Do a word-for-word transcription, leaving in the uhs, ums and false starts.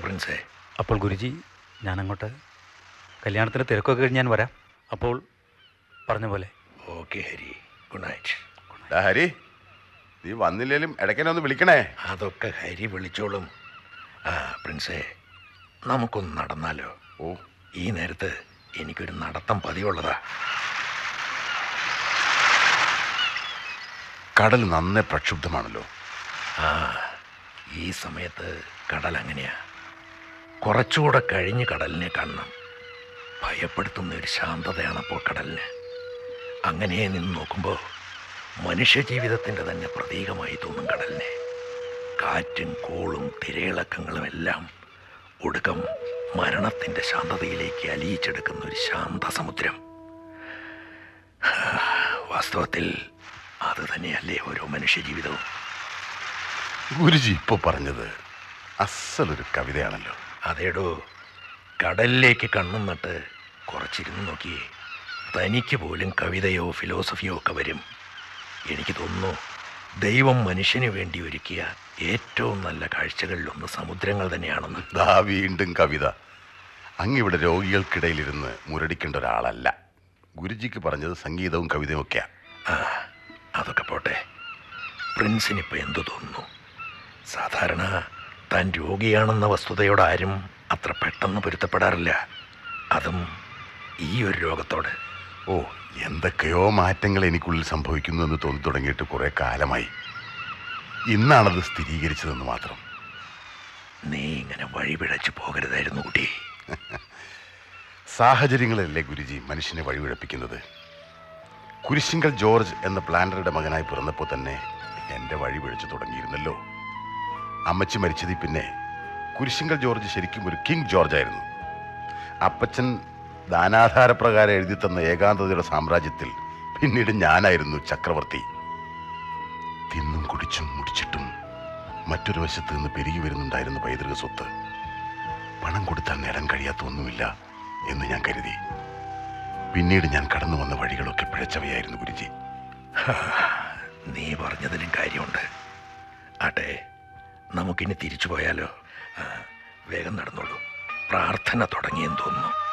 പ്രിൻസേ. അപ്പോൾ ഗുരുജി ഞാനങ്ങോട്ട് കല്യാണത്തിൻ്റെ തിരക്കൊക്കെ കഴിഞ്ഞ് ഞാൻ വരാം. അപ്പോൾ പറഞ്ഞ പോലെ. Okay Hari, good night. Hari, നീ വന്നില്ലേലും ഇടയ്ക്കെന്നെ ഒന്ന് വിളിക്കണേ. അതൊക്കെ ഹരി വിളിച്ചോളും. ആ പ്രിൻസേ, നമുക്കൊന്ന് നടന്നാലോ? ഓ, ഈ നേരത്ത് എനിക്കൊരു നടത്തം പതിവുള്ളതാ. കടൽ നന്നേ പ്രക്ഷുബ്ധമാണല്ലോ. ആ ഈ സമയത്ത് കടൽ അങ്ങനെയാ. കുറച്ചുകൂടെ കഴിഞ്ഞ് കടലിനെ കാണണം. ഭയപ്പെടുത്തുന്ന ഒരു ശാന്തതയാണ് അപ്പോൾ കടലിന്. അങ്ങനെ നിന്ന് നോക്കുമ്പോൾ മനുഷ്യജീവിതത്തിൻ്റെ തന്നെ പ്രതീകമായി തോന്നും കടലിനെ. കാറ്റും കോളും തിരയിളക്കങ്ങളും എല്ലാം ഒടുക്കം മരണത്തിൻ്റെ ശാന്തതയിലേക്ക് അലിയിച്ചെടുക്കുന്ന ഒരു ശാന്ത സമുദ്രം. വാസ്തവത്തിൽ അത് തന്നെയല്ലേ ഓരോ മനുഷ്യജീവിതവും. ഗുരുജി ഇപ്പോൾ പറഞ്ഞത് അസലൊരു കവിതയാണല്ലോ. അതേടോ, കടലിലേക്ക് കണ്ണും നട്ട് കുറച്ചിരുന്ന് നോക്കിയേ, തനിക്ക് പോലും കവിതയോ ഫിലോസഫിയോ ഒക്കെ വരും. എനിക്ക് തോന്നുന്നു ദൈവം മനുഷ്യന് വേണ്ടി ഒരുക്കിയ ഏറ്റവും നല്ല കാഴ്ചകളിലൊന്ന് സമുദ്രങ്ങൾ തന്നെയാണെന്ന്. ദാ വീണ്ടും കവിത. അങ്ങിവിടെ രോഗികൾക്കിടയിലിരുന്ന് മുരടിക്കേണ്ട ഒരാളല്ല. ഗുരുജിക്ക് പറഞ്ഞത് സംഗീതവും കവിതയും ഒക്കെയാ. ആ അതൊക്കെ പോട്ടെ. പ്രിൻസിനിപ്പോൾ എന്തു തോന്നുന്നു? സാധാരണ താൻ രോഗിയാണെന്ന വസ്തുതയോട് ആരും അത്ര പെട്ടെന്ന് പൊരുത്തപ്പെടാറില്ല, അതും ഈ ഒരു രോഗത്തോട്. ഓ, എന്തൊക്കെയോ മാറ്റങ്ങൾ എനിക്കുള്ളിൽ സംഭവിക്കുന്നു എന്ന് തോന്നി തുടങ്ങിയിട്ട് കുറേ കാലമായി. ഇന്നാണത് സ്ഥിരീകരിച്ചതെന്ന് മാത്രം. നീ ഇങ്ങനെ വഴിപിഴച്ചു പോകരുതായിരുന്നു കുട്ടി. സാഹചര്യങ്ങളല്ലേ ഗുരുജി മനുഷ്യനെ വഴിപിഴപ്പിക്കുന്നത്. കുരിശിങ്കൽ ജോർജ് എന്ന പ്ലാന്ററുടെ മകനായി പിറന്നപ്പോൾ തന്നെ എൻ്റെ വഴി പിഴച്ചു തുടങ്ങിയിരുന്നല്ലോ. അമ്മച്ചി മരിച്ചതിൽ പിന്നെ കുരിശിങ്കൽ ജോർജ് ശരിക്കും ഒരു കിങ് ജോർജ് ആയിരുന്നു. അപ്പച്ചൻ ദാനാധാരപ്രകാരം എഴുതി തന്ന ഏകാന്തതയുടെ സാമ്രാജ്യത്തിൽ പിന്നീട് ഞാനായിരുന്നു ചക്രവർത്തി. തിന്നും കുടിച്ചും മുടിച്ചിട്ടും മറ്റൊരു വശത്ത് നിന്ന് പെരുകി വരുന്നുണ്ടായിരുന്നു പൈതൃക സ്വത്ത്. പണം കൊടുത്താൽ നേടാൻ കഴിയാത്ത ഒന്നുമില്ല എന്ന് ഞാൻ കരുതി. പിന്നീട് ഞാൻ കടന്നു വന്ന വഴികളൊക്കെ പിഴച്ചവയായിരുന്നു ഗുരുജി. നീ പറഞ്ഞതിലും കാര്യമുണ്ട്. ആട്ടെ, നമുക്കിനി തിരിച്ചു പോയാലോ? വേഗം നടന്നോളൂ, പ്രാർത്ഥന തുടങ്ങിയെന്ന് തോന്നുന്നു.